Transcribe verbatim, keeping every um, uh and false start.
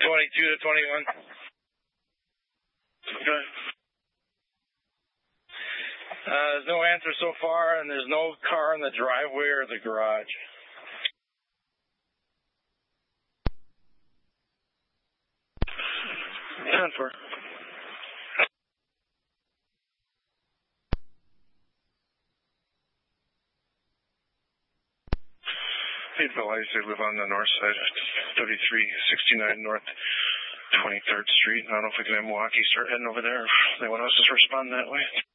twenty-two to twenty-one. Okay. Uh, there's no answer so far, and there's no car in the driveway or the garage. ten four. Hey, Bill, I used to live on the north side of thirty-three sixty-nine North twenty-third Street. I don't know if we can have Milwaukee start heading over there, or if anyone else is responding that way.